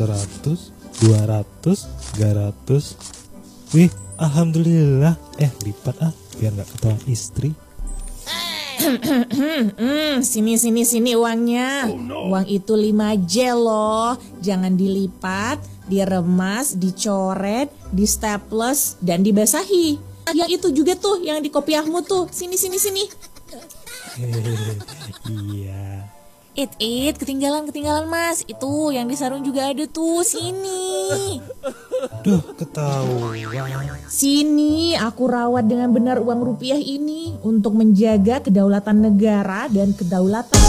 100, 200, 300. Wih, alhamdulillah. Lipat biar gak ketahuan istri. Sini uangnya. Uang itu 5J loh. Jangan dilipat, diremas, dicoret, di staples, dan dibasahi. Yang itu juga tuh, yang di kopiahmu tuh. Sini. Iya. Ketinggalan mas. Itu yang di sarung juga ada tuh. Sini. Duh, ketahuan. Sini, aku rawat dengan benar uang rupiah ini untuk menjaga kedaulatan negara dan kedaulatan